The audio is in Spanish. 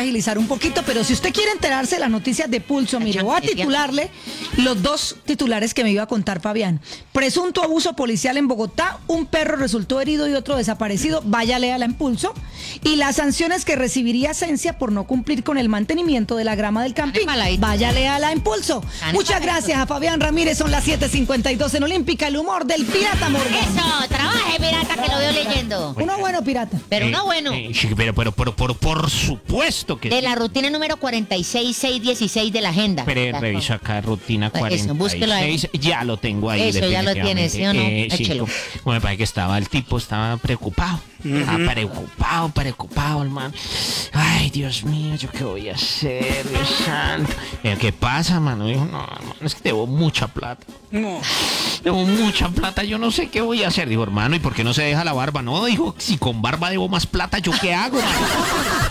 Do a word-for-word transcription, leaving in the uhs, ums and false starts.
agilizar un poquito, pero si usted quiere enterarse de las noticias de Pulso, mire, voy a titularle los dos titulares que me iba a contar Fabián. Presunto abuso policial en Bogotá, un perro resultó herido y otro desaparecido, vaya léala en Pulso. Y las sanciones que recibiría Esencia por no cumplir con el mantenimiento de la grama del Campín, vaya léala en Pulso. Muchas gracias a Fabián Ramírez, son las siete cincuenta y dos en Olímpica, el humor del pirata Morgan. Eso, trabaje pirata que lo veo leyendo. Uno bueno, pirata. Pero uno bueno. Eh, sí, pero, pero, pero, pero, por supuesto que De sí. la rutina número cuarenta y seis, seiscientos dieciséis de la agenda. Pero La- revisa acá, rutina Eso, cuarenta y seis. búsquelo ahí. Ya lo tengo ahí. Eso, ya lo tiene, ¿sí o no? Eh, sí, Échelo. como me parece que estaba, el tipo estaba preocupado. Estaba preocupado, preocupado, hermano. Ay, Dios mío, ¿yo qué voy a hacer, Dios santo? Eh, ¿Qué pasa, mano? Dijo, no, hermano, es que debo mucha plata. No. Debo mucha plata, yo no sé qué voy a hacer. Dijo, hermano, ¿y por qué no se deja la barba? No, dijo, si con barba debo más plata, ¿yo qué hago, hermano?